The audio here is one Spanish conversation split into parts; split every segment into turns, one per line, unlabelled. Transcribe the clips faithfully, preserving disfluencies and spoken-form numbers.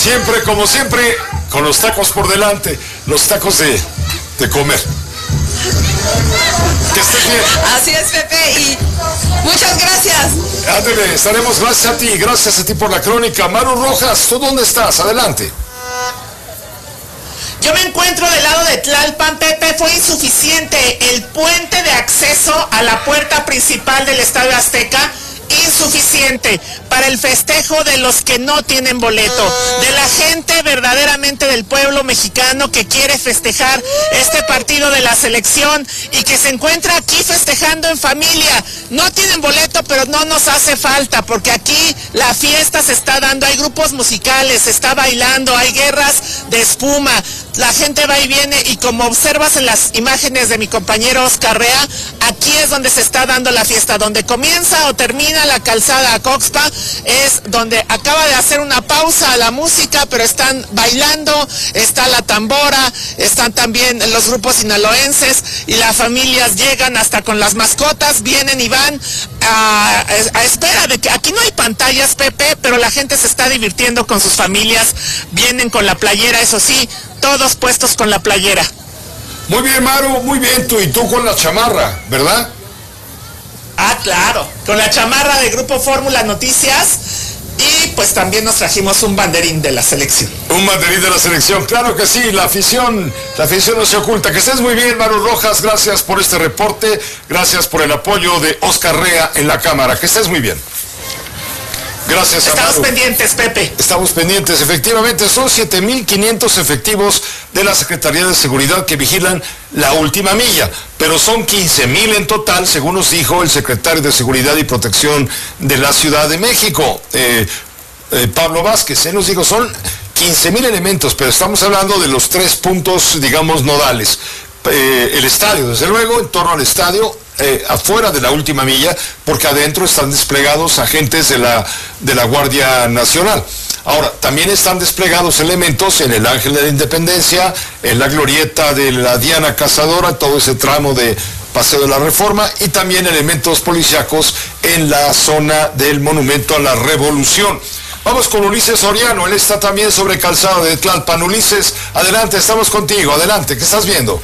Siempre, como siempre, con los tacos por delante, los tacos de, de comer. Que estés bien.
Así es, Pepe, y muchas gracias.
Ándale, estaremos, gracias a ti, gracias a ti por la crónica. Maru Rojas, ¿tú dónde estás? Adelante.
Yo me encuentro del lado de Tlalpan, Pepe. Fue insuficiente el puente de acceso a la puerta principal del Estadio Azteca. Insuficiente para el festejo de los que no tienen boleto, de la gente verdaderamente del pueblo mexicano que quiere festejar este partido de la selección y que se encuentra aquí festejando en familia. No tienen boleto, pero no nos hace falta, porque aquí la fiesta se está dando, hay grupos musicales, se está bailando, hay guerras de espuma, la gente va y viene, y como observas en las imágenes de mi compañero Oscar Rea, aquí es donde se está dando la fiesta, donde comienza o termina la calzada Coxpa, es donde acaba de hacer una pausa a la música, pero están bailando, está la tambora, están también los grupos sinaloenses, y las familias llegan hasta con las mascotas, vienen y van a, a espera de que, aquí no hay pantallas, Pepe, pero la gente se está divirtiendo con sus familias, vienen con la playera, eso sí, todos puestos con la playera.
Muy bien, Maru, muy bien, tú y tú con la chamarra, ¿verdad?
Ah, claro, con la chamarra de Grupo Fórmula Noticias, y pues también nos trajimos un banderín de la selección.
Un banderín de la selección, claro que sí, la afición, la afición no se oculta. Que estés muy bien, Maru Rojas, gracias por este reporte, gracias por el apoyo de Oscar Rea en la cámara, que estés muy bien. Gracias,
Estamos
Amaru.
pendientes, Pepe.
Estamos pendientes, efectivamente, son siete mil quinientos efectivos de la Secretaría de Seguridad que vigilan la última milla, pero son quince mil en total, según nos dijo el secretario de Seguridad y Protección de la Ciudad de México, eh, eh, Pablo Vázquez. Él nos dijo, son quince mil elementos, pero estamos hablando de los tres puntos, digamos, nodales. Eh, el estadio, desde luego, en torno al estadio, eh, afuera de la última milla, porque adentro están desplegados agentes de la, de la Guardia Nacional. Ahora, también están desplegados elementos en el Ángel de la Independencia, en la glorieta de la Diana Cazadora, todo ese tramo de Paseo de la Reforma, y también elementos policíacos en la zona del Monumento a la Revolución. Vamos con Ulises Soriano, él está también sobre calzado de Tlalpan. Ulises, adelante, estamos contigo, adelante, ¿qué estás viendo?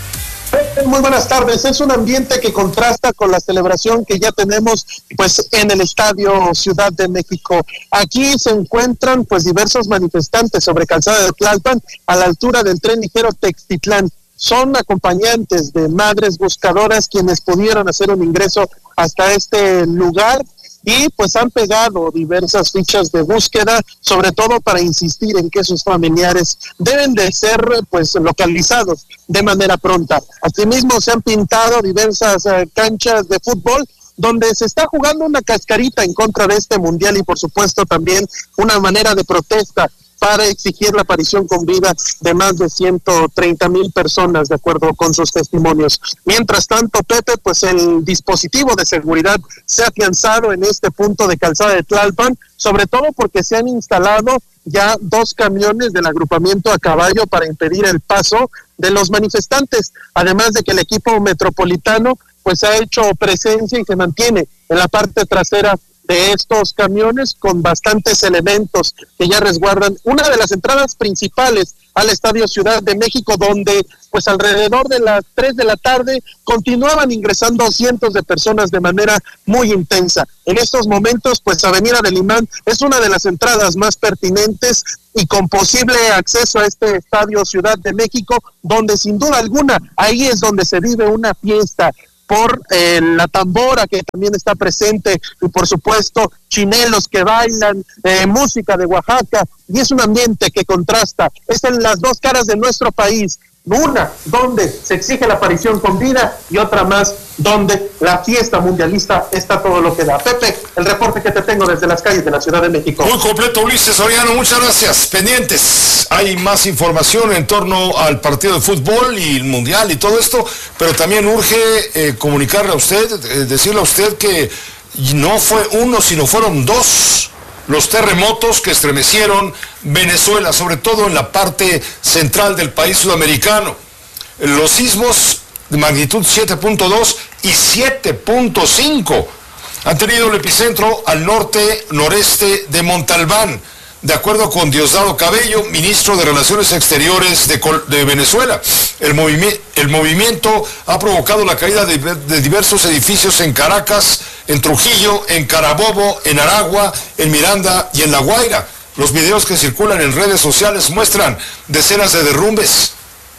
Muy buenas tardes. Es un ambiente que contrasta con la celebración que ya tenemos pues en el Estadio Ciudad de México. Aquí se encuentran pues diversos manifestantes sobre calzada de Tlalpan a la altura del tren ligero Textitlán. Son acompañantes de madres buscadoras quienes pudieron hacer un ingreso hasta este lugar y pues han pegado diversas fichas de búsqueda, sobre todo para insistir en que sus familiares deben de ser pues localizados de manera pronta. Asimismo se han pintado diversas eh, canchas de fútbol donde se está jugando una cascarita en contra de este mundial y por supuesto también una manera de protesta para exigir la aparición con vida de más de ciento treinta mil personas, de acuerdo con sus testimonios. Mientras tanto, Pepe, pues el dispositivo de seguridad se ha afianzado en este punto de calzada de Tlalpan, sobre todo porque se han instalado ya dos camiones del agrupamiento a caballo para impedir el paso de los manifestantes, además de que el equipo metropolitano pues ha hecho presencia y se mantiene en la parte trasera de estos camiones con bastantes elementos que ya resguardan una de las entradas principales al Estadio Ciudad de México, donde pues alrededor de las tres de la tarde continuaban ingresando cientos de personas de manera muy intensa. En estos momentos pues Avenida del Imán es una de las entradas más pertinentes y con posible acceso a este Estadio Ciudad de México, donde sin duda alguna ahí es donde se vive una fiesta por eh, la tambora que también está presente y por supuesto chinelos que bailan, eh, música de Oaxaca, y es un ambiente que contrasta, es en las dos caras de nuestro país, una donde se exige la aparición con vida y otra más donde la fiesta mundialista está todo lo que da. Pepe, el reporte que te tengo desde las calles de la Ciudad de México.
Muy completo, Ulises Soriano, muchas gracias. Pendientes, hay más información en torno al partido de fútbol y el mundial y todo esto, pero también urge eh, comunicarle a usted, eh, decirle a usted que no fue uno, sino fueron dos los terremotos que estremecieron Venezuela, sobre todo en la parte central del país sudamericano. Los sismos de magnitud siete punto dos y siete punto cinco han tenido el epicentro al norte-noreste de Montalbán, de acuerdo con Diosdado Cabello, ministro de Relaciones Exteriores de, de Venezuela. El, movimi el movimiento ha provocado la caída de, de diversos edificios en Caracas, en Trujillo, en Carabobo, en Aragua, en Miranda y en La Guaira. Los videos que circulan en redes sociales muestran decenas de derrumbes.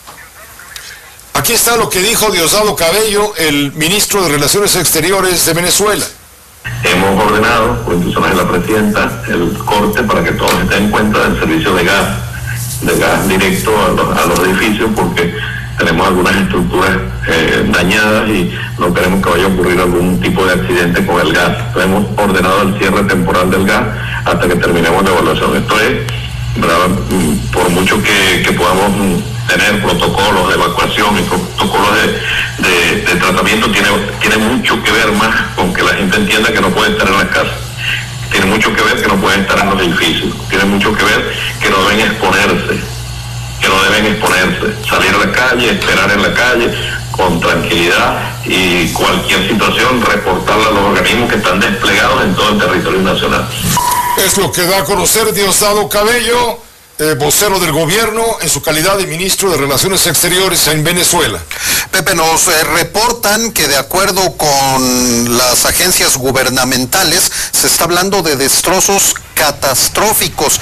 Aquí está lo que dijo Diosdado Cabello, el ministro de Relaciones Exteriores de Venezuela.
Hemos ordenado, por instrucciones de la presidenta, el corte para que todos estén en cuenta del servicio de gas, de gas directo a los, a los edificios, porque tenemos algunas estructuras eh, dañadas y no queremos que vaya a ocurrir algún tipo de accidente con el gas. Entonces, hemos ordenado el cierre temporal del gas hasta que terminemos la evaluación. Esto es, ¿verdad? Por mucho que, que podamos tener protocolos de evacuación y protocolos de, de, de tratamiento, tiene, tiene mucho que ver más con que la gente entienda que no puede estar en las casas. Tiene mucho que ver que no pueden estar en los edificios. Tiene mucho que ver que no deben exponerse, que no deben exponerse. Salir a la calle, esperar en la calle con tranquilidad y cualquier situación reportarla a los organismos que están desplegados en todo el territorio nacional.
Es lo que da a conocer Diosdado Cabello, Eh, vocero del gobierno en su calidad de ministro de Relaciones Exteriores en Venezuela.
Pepe, nos eh, reportan que de acuerdo con las agencias gubernamentales se está hablando de destrozos catastróficos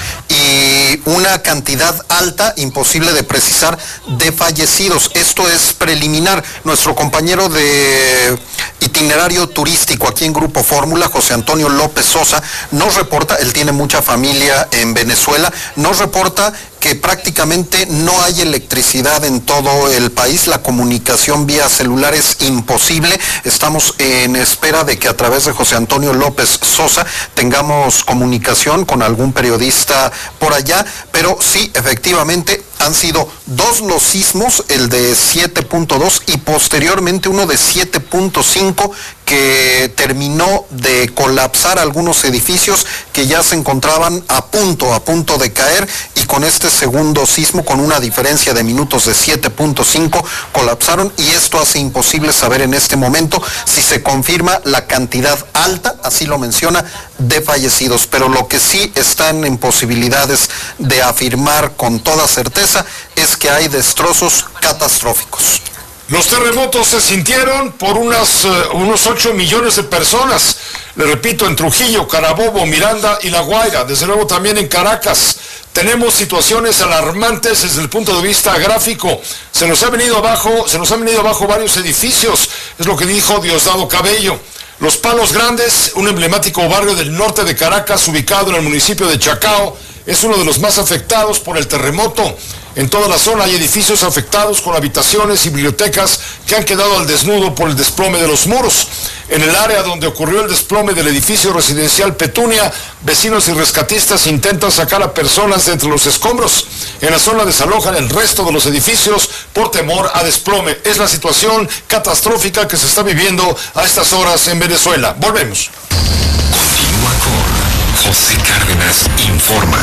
y una cantidad alta, imposible de precisar, de fallecidos. Esto es preliminar. Nuestro compañero de itinerario turístico aquí en Grupo Fórmula, José Antonio López Sosa, nos reporta, él tiene mucha familia en Venezuela, nos reporta que prácticamente no hay electricidad en todo el país, la comunicación vía celular es imposible. Estamos en espera de que a través de José Antonio López Sosa tengamos comunicación con algún periodista por allá, pero sí, efectivamente, han sido dos los sismos, el de siete punto dos y posteriormente uno de siete punto cinco, que terminó de colapsar algunos edificios que ya se encontraban a punto, a punto de caer, y con este segundo sismo, con una diferencia de minutos de siete punto cinco, colapsaron, y esto hace imposible saber en este momento si se confirma la cantidad alta, así lo menciona, de fallecidos, pero lo que sí están en posibilidades de afirmar con toda certeza es que hay destrozos catastróficos.
Los terremotos se sintieron por unas, uh, unos ocho millones de personas. Le repito, en Trujillo, Carabobo, Miranda y La Guaira, desde luego también en Caracas. Tenemos situaciones alarmantes desde el punto de vista gráfico. Se nos ha venido abajo, se nos han venido abajo varios edificios, es lo que dijo Diosdado Cabello. Los Palos Grandes, un emblemático barrio del norte de Caracas, ubicado en el municipio de Chacao, es uno de los más afectados por el terremoto. En toda la zona hay edificios afectados con habitaciones y bibliotecas que han quedado al desnudo por el desplome de los muros. En el área donde ocurrió el desplome del edificio residencial Petunia, vecinos y rescatistas intentan sacar a personas de entre los escombros. En la zona desalojan el resto de los edificios por temor a desplome. Es la situación catastrófica que se está viviendo a estas horas en Venezuela. Volvemos.
Continúa con José Cárdenas Informa.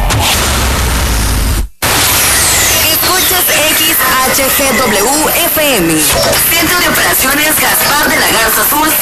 Escuchas X H G W F M. Centro de Operaciones Gaspar de la Garza Azul.